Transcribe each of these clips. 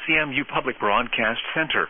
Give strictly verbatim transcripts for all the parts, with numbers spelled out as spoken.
C M U Public Broadcast Center.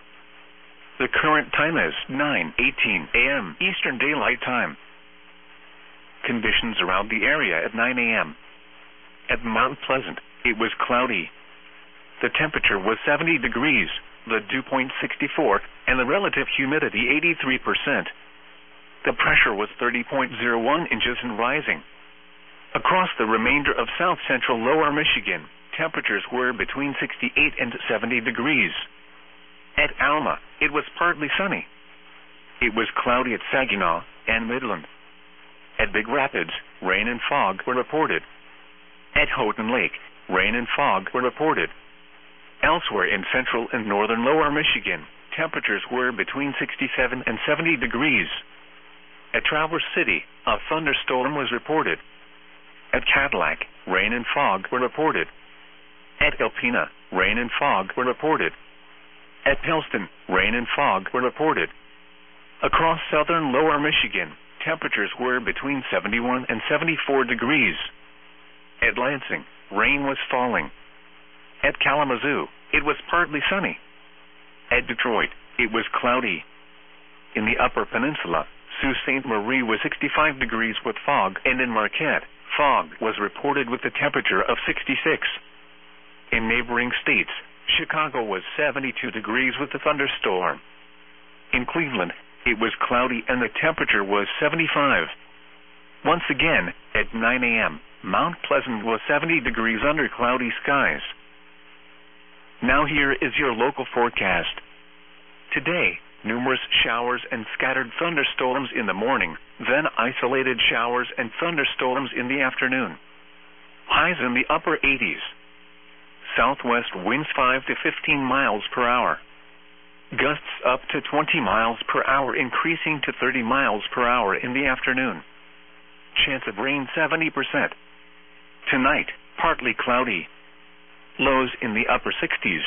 The current time is nine eighteen a m Eastern Daylight Time. Conditions around the area at nine a m At Mount Pleasant, it was cloudy. The temperature was seventy degrees, the dew point sixty-four, and the relative humidity eighty-three percent. The pressure was thirty point zero one inches and rising. Across the remainder of south-central lower Michigan, temperatures were between sixty-eight and seventy degrees. At Alma, it was partly sunny. It was cloudy at Saginaw and Midland. At Big Rapids, rain and fog were reported. At Houghton Lake, rain and fog were reported. Elsewhere in central and northern lower Michigan, temperatures were between sixty-seven and seventy degrees. At Traverse City, a thunderstorm was reported. At Cadillac, rain and fog were reported. At Alpena, rain and fog were reported. At Pellston, rain and fog were reported. Across southern lower Michigan, temperatures were between seventy-one and seventy-four degrees. At Lansing, rain was falling. At Kalamazoo, it was partly sunny. At Detroit, it was cloudy. In the Upper Peninsula, Sault Ste. Marie was sixty-five degrees with fog, and in Marquette, fog was reported with a temperature of sixty-six. In neighboring states, Chicago was seventy-two degrees with a thunderstorm. In Cleveland, it was cloudy and the temperature was seventy-five. Once again, at nine a m, Mount Pleasant was seventy degrees under cloudy skies. Now here is your local forecast. Today, numerous showers and scattered thunderstorms in the morning, then isolated showers and thunderstorms in the afternoon. Highs in the upper eighties. Southwest winds five to fifteen miles per hour. Gusts up to twenty miles per hour, increasing to thirty miles per hour in the afternoon. Chance of rain seventy percent. Tonight, partly cloudy. Lows in the upper sixties.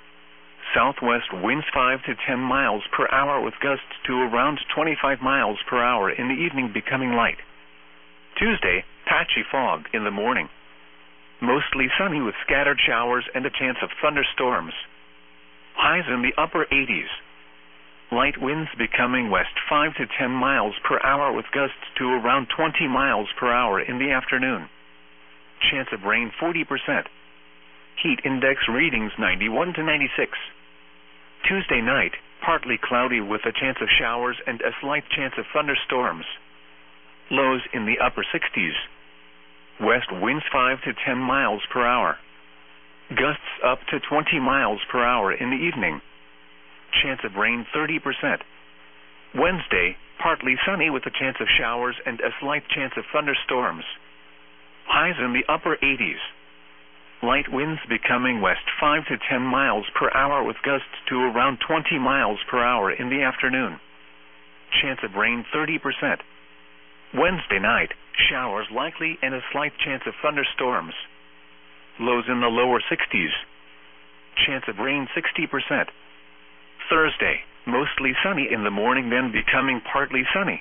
Southwest winds five to ten miles per hour with gusts to around twenty-five miles per hour in the evening, becoming light. Tuesday, patchy fog in the morning. Mostly sunny with scattered showers and a chance of thunderstorms. Highs in the upper eighties. Light winds becoming west five to ten miles per hour with gusts to around twenty miles per hour in the afternoon. Chance of rain forty percent. Heat index readings ninety-one to ninety-six. Tuesday night, partly cloudy with a chance of showers and a slight chance of thunderstorms. Lows in the upper sixties. West winds five to ten miles per hour. Gusts up to twenty miles per hour in the evening. Chance of rain thirty percent. Wednesday, partly sunny with a chance of showers and a slight chance of thunderstorms. Highs in the upper eighties. Light winds becoming west five to ten miles per hour with gusts to around twenty miles per hour in the afternoon. Chance of rain thirty percent. Wednesday night, showers likely and a slight chance of thunderstorms. Lows in the lower sixties. Chance of rain sixty percent. Thursday, mostly sunny in the morning, then becoming partly sunny.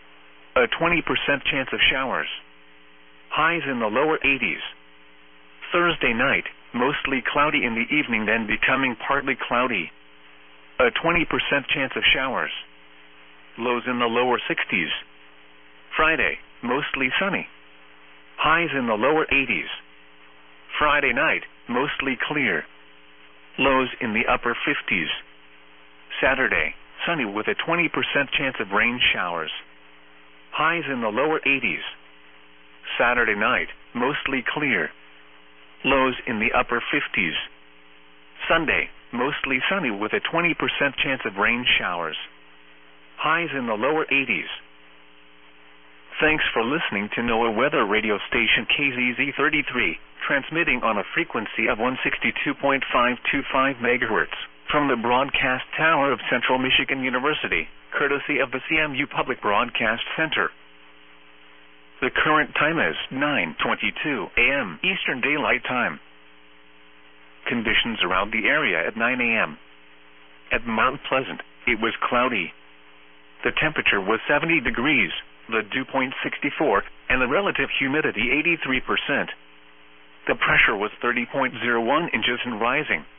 A twenty percent chance of showers. Highs in the lower eighties. Thursday night, mostly cloudy in the evening, then becoming partly cloudy. A twenty percent chance of showers. Lows in the lower sixties. Friday, mostly sunny. Highs in the lower eighties. Friday night, mostly clear. Lows in the upper fifties. Saturday, sunny with a twenty percent chance of rain showers. Highs in the lower eighties. Saturday night, mostly clear. Lows in the upper fifties. Sunday, mostly sunny with a twenty percent chance of rain showers. Highs in the lower eighties. Thanks for listening to NOAA Weather Radio Station K Z Z thirty-three, transmitting on a frequency of one sixty-two point five two five megahertz from the broadcast tower of Central Michigan University, courtesy of the C M U Public Broadcast Center. The current time is nine twenty-two a m Eastern Daylight Time. Conditions around the area at nine a m At Mount Pleasant, it was cloudy. The temperature was seventy degrees, the dew point sixty-four, and the relative humidity eighty-three percent. The pressure was thirty point zero one inches and rising.